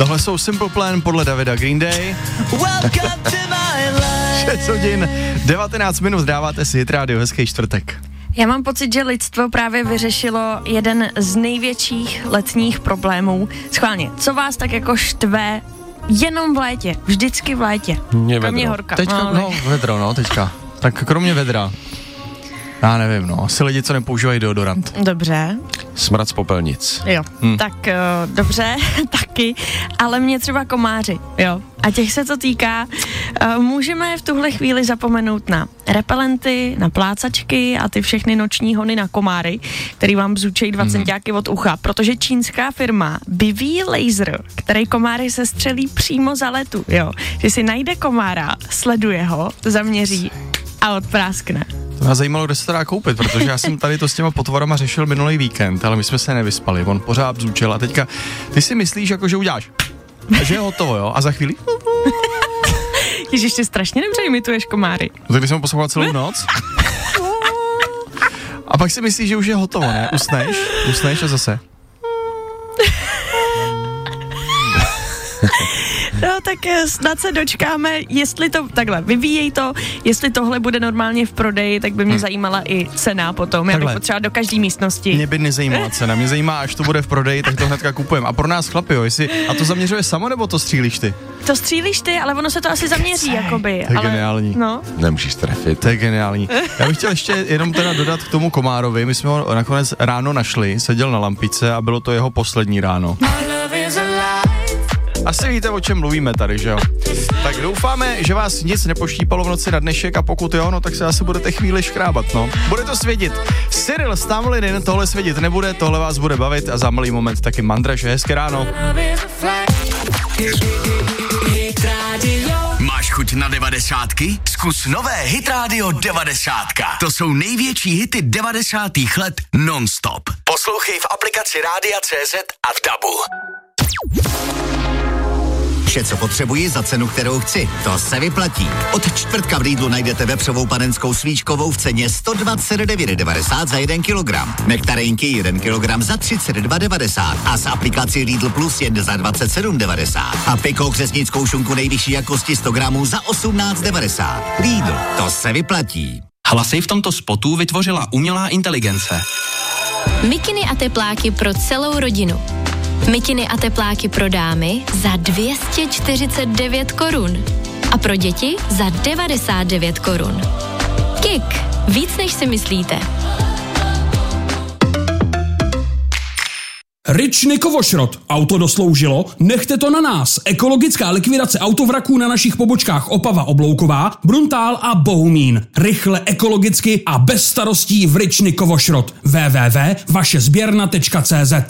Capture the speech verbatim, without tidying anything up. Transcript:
Tohle jsou Simple Plan podle Davida Green Day. šest hodin, devatenáct minut, dáváte si Hit Radio, hezký čtvrtek. Já mám pocit, že lidstvo právě vyřešilo jeden z největších letních problémů. Schválně, co vás tak jako štve jenom v létě, vždycky v létě? Mě Kromě horka. Teďka, no, no, vedro, no, teďka. Tak kromě vedra. Já nevím, no, asi lidi, co nepoužívají deodorant. Dobře. Smrad z popelnic. Jo, hmm. tak uh, dobře, taky, ale mě třeba komáři, jo. A těch se to týká. Uh, můžeme v tuhle chvíli zapomenout na repelenty, na plácačky a ty všechny noční hony na komáry, který vám bzučejí dva centiáky od ucha, protože čínská firma vyvíjí laser, který komáry se střelí přímo za letu, jo. Že si najde komára, sleduje ho, zaměří a odpráskne. To mě zajímalo, kde se to dá koupit, protože já jsem tady to s těma potvorama řešil minulý víkend, ale my jsme se nevyspali, on pořád bzučel a teďka ty si myslíš, jako že uděláš, že je hotovo, jo, a za chvíli... Ježiš, ty strašně dobře imituješ komáry. No tak jsem ho poslouchal celou noc. A pak si myslíš, že už je hotovo, ne? Usneš, usneš a zase. No tak snad se dočkáme, jestli to, takhle, vyvíjej to, jestli tohle bude normálně v prodeji, tak by mě hmm. zajímala i cena potom, já bych potřeba do každé místnosti. Mě by nezajímala cena, mě zajímá, až to bude v prodeji, tak to hnedka kupujeme. A pro nás chlapi, jo, jestli, a to zaměřuje samo, nebo to střílíš ty? To střílíš ty, ale ono se to asi zaměří, jakoby. To je ale, geniální. No. Nemůžeš trefit. To je geniální. Já bych chtěl ještě jenom teda dodat k tomu komárovi, my jsme ho nakonec ráno našli, seděl na lampice a bylo to jeho poslední ráno. Asi víte, o čem mluvíme tady, že jo? Tak doufáme, že vás nic nepoštípalo v noci na dnešek a pokud jo, no tak se asi budete chvíli škrábat, no. Bude to svědit. Cyril z Tamlin, tohle svědit nebude, tohle vás bude bavit a za malý moment taky Mandraž, hezké ráno. Máš chuť na devadesátky? Zkus nové Hit Radio devadesátka. To jsou největší hity devadesátých let non-stop. Poslouchej v aplikaci Rádia C Z a v dabu. Vše, co potřebuji za cenu, kterou chci. To se vyplatí. Od čtvrtka v Lidlu najdete vepřovou panenskou svíčkovou v ceně sto dvacet devět devadesát za jeden kilogram. Nektarínky jeden kilogram za třicet dva devadesát a s aplikací Lidl Plus jen za dvacet sedm devadesát. A pikou křesnickou šunku nejvyšší jakosti sto gramů za osmnáct devadesát. Lidl, to se vyplatí. Hlasy v tomto spotu vytvořila umělá inteligence. Mikiny a tepláky pro celou rodinu. Mikiny a tepláky pro dámy za dvě stě čtyřicet devět korun a pro děti za devadesát devět korun. Kik, víc než si myslíte. Ryčny Kovošrot. Auto dosloužilo? Nechte to na nás. Ekologická likvidace autovraků na našich pobočkách Opava Oblouková, Bruntál a Bohumín. Rychle, ekologicky a bez starostí v Ryčny Kovošrot. w w w tečka vaše sběrna tečka cé zet.